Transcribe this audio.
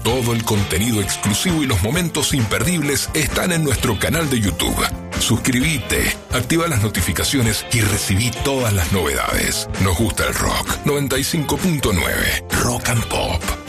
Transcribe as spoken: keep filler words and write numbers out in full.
Todo el contenido exclusivo y los momentos imperdibles están en nuestro canal de YouTube. Suscríbete, activa las notificaciones y recibí todas las novedades. Nos gusta el rock. noventa y cinco punto nueve Rock and Pop.